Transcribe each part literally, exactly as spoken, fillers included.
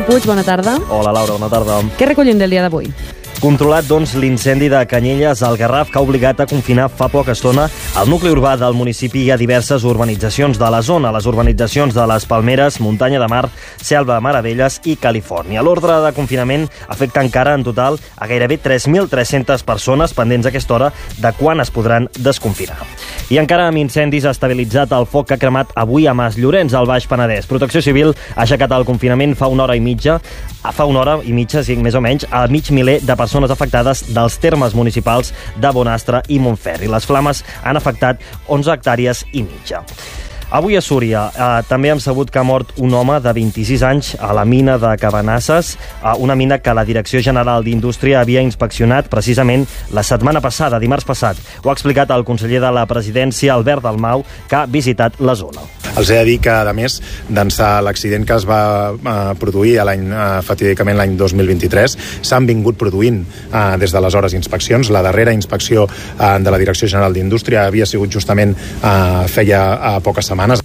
Puig, bona tarda. Hola, Laura, bona tarda. Què recollim del dia d'avui? Controlat, doncs, l'incendi de Canyelles al Garraf que ha obligat a confinar fa poca estona el nucli urbà del municipi i a diverses urbanitzacions de la zona, les urbanitzacions de les Palmeres, Muntanya de Mar, Selva de Meravelles i Califòrnia. L'ordre de confinament afecta encara en total a gairebé tres mil tres-centes persones pendents a aquesta hora de quan es podran desconfinar. I encara amb incendis ha estabilitzat el foc que ha cremat avui a Mas Llorenç, al Baix Penedès. Protecció Civil ha aixecat el confinament fa una hora i mitja, fa una hora i mitja, sí, més o menys, a mig miler de persones afectades dels termes municipals de Bonastre i Montferri. Les flames han afectat onze hectàrees i mitja. Avui a Súria eh, també hem sabut que ha mort un home de vint-i-sis anys a la mina de Cabanasses, eh, una mina que la Direcció General d'Indústria havia inspeccionat precisament la setmana passada, dimarts passat. Ho ha explicat el conseller de la Presidència, Albert Dalmau, que ha visitat la zona. Els he de dir que, a més, d'ençà l'accident que es va eh, produir l'any, eh, fatídicament l'any dos mil vint-i-tres, s'han vingut produint eh, des d'aleshores inspeccions. La darrera inspecció eh, de la Direcció General d'Indústria havia sigut justament eh, feia eh, poques setmanes.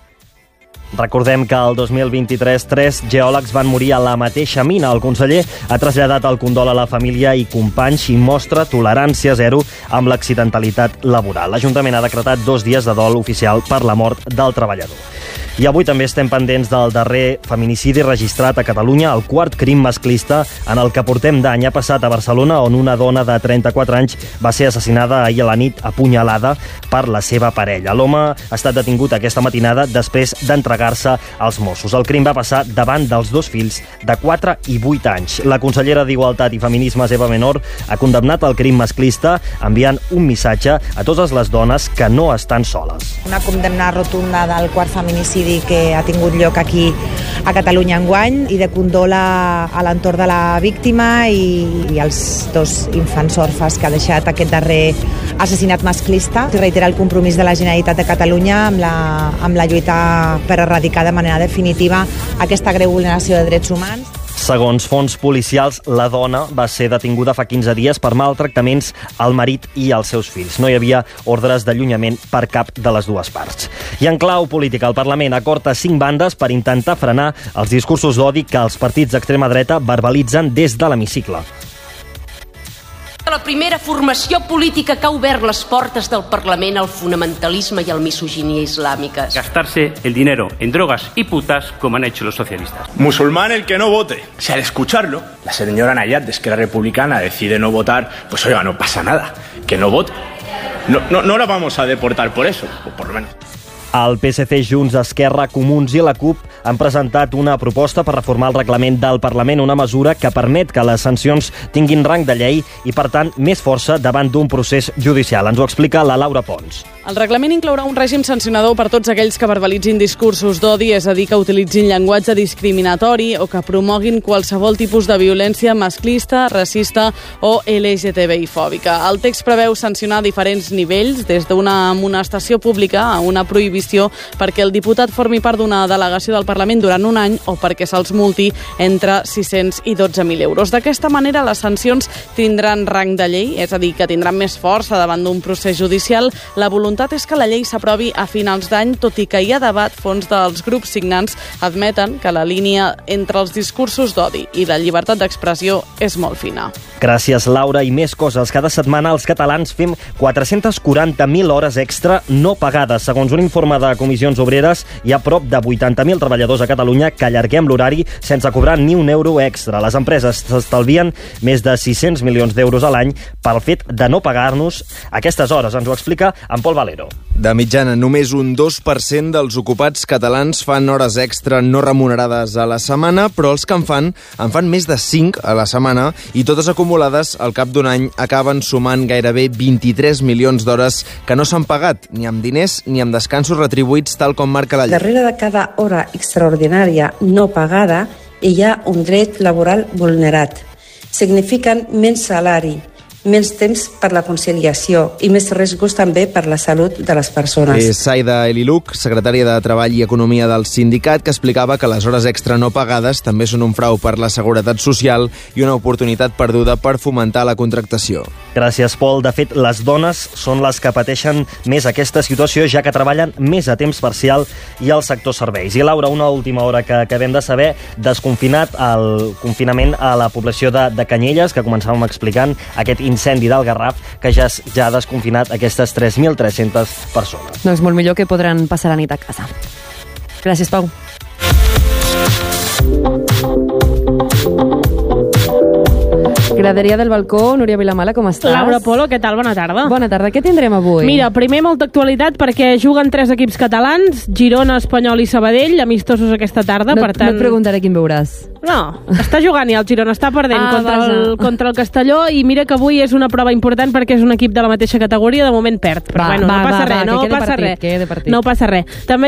Recordem que el dos mil vint-i-tres tres geòlegs van morir a la mateixa mina. El conseller ha traslladat el condol a la família i companys i mostra tolerància zero amb l'accidentalitat laboral. L'Ajuntament ha decretat dos dies de dol oficial per la mort del treballador. I avui també estem pendents del darrer feminicidi registrat a Catalunya, el quart crim masclista en el que portem d'any. Ha passat a Barcelona, on una dona de trenta-quatre anys va ser assassinada ahir a la nit apunyalada per la seva parella. L'home ha estat detingut aquesta matinada després d'entregar-se als Mossos. El crim va passar davant dels dos fills de quatre i vuit anys. La consellera d'Igualtat i Feminismes, Eva Menor, ha condemnat el crim masclista enviant un missatge a totes les dones que no estan soles. Una condemna rotunda del quart feminicidi que ha tingut lloc aquí a Catalunya enguany i de condol a, a l'entorn de la víctima i, i els dos infants orfes que ha deixat aquest darrer assassinat masclista. I reitera el compromís de la Generalitat de Catalunya amb la, amb la lluita per erradicar de manera definitiva aquesta greu vulneració de drets humans. Segons fons policials, la dona va ser detinguda fa quinze dies per maltractaments al marit i als seus fills. No hi havia ordres d'allunyament per cap de les dues parts. I en clau política, el Parlament acorda cinc bandes per intentar frenar els discursos d'odi que els partits d'extrema dreta verbalitzen des de l'hemicicle. La primera formació política que ha obert les portes del Parlament al fonamentalisme y al misoginia islámicas. Gastarse el dinero en drogas y putas como han hecho los socialistas. Musulmán el que no vote. O sea, al escucharlo, la señora Nayat de Esquerra Republicana decide no votar, pues oiga, no pasa nada, que no vote. No, no, no la vamos a deportar por eso, o por lo menos. El P S C, Junts, Esquerra, Comuns i la CUP han presentat una proposta per reformar el reglament del Parlament, una mesura que permet que les sancions tinguin rang de llei i, per tant, més força davant d'un procés judicial. Ens ho explica la Laura Pons. El reglament inclourà un règim sancionador per tots aquells que verbalitzin discursos d'odi, és a dir, que utilitzin llenguatge discriminatori o que promoguin qualsevol tipus de violència masclista, racista o L G T B I-fòbica. El text preveu sancionar diferents nivells, des d'una amonestació pública a una prohibició perquè el diputat formi part d'una delegació del Parlament durant un any o perquè se'ls multi entre sis-cents i dotze mil euros. D'aquesta manera, les sancions tindran rang de llei, és a dir, que tindran més força davant d'un procés judicial. La voluntat és que la llei s'aprovi a finals d'any, tot i que hi ha debat. Fons dels grups signants admeten que la línia entre els discursos d'odi i la llibertat d'expressió és molt fina. Gràcies, Laura. I més coses. Cada setmana els catalans fem quatre-centes quaranta mil hores extra no pagades. Segons un informe de Comissions Obreres, hi ha prop de vuitanta mil treballadors a Catalunya que allarguem l'horari sense cobrar ni un euro extra. Les empreses s'estalvien més de sis-cents milions d'euros a l'any pel fet de no pagar-nos aquestes hores. Ens ho explica en Pol Valero. De mitjana, només un dos per cent dels ocupats catalans fan hores extra no remunerades a la setmana, però els que en fan, en fan més de cinc a la setmana i totes acumulades al cap d'un any acaben sumant gairebé vint-i-tres milions d'hores que no s'han pagat, ni amb diners ni amb descansos retribuïts, tal com marca la llei. Darrere de cada hora extraordinària no pagada hi ha un dret laboral vulnerat. Signifiquen menys salari, menys temps per la conciliació i més riscos també per la salut de les persones. És Saida Eliluc, secretària de Treball i Economia del sindicat, que explicava que les hores extra no pagades també són un frau per la seguretat social i una oportunitat perduda per fomentar la contractació. Gràcies, Pol. De fet, les dones són les que pateixen més aquesta situació, ja que treballen més a temps parcial i al sector serveis. I Laura, una última hora que acabem de saber, desconfinat el confinament a la població de, de Canyelles, que començàvem explicant, aquest incendi del Garraf, que ja, ja ha desconfinat aquestes tres mil tres-centes persones. Doncs molt millor que podran passar la nit a casa. Gràcies, Pau. Graderia del Balcó, Núria Vilamala, com estàs? Laura Polo, què tal? Bona tarda. Bona tarda. Què tindrem avui? Mira, primer molta actualitat perquè juguen tres equips catalans, Girona, Espanyol i Sabadell, amistosos aquesta tarda, no, per tant... No et preguntaré quin veuràs. No, està jugant ja el Girona, està perdent ah, contra, el, contra el Castelló, i mira que avui és una prova important perquè és un equip de la mateixa categoria, de moment perd. Però va, bueno, va, no passa va, res, va, no que passa partit, res. Que partit. No passa res. També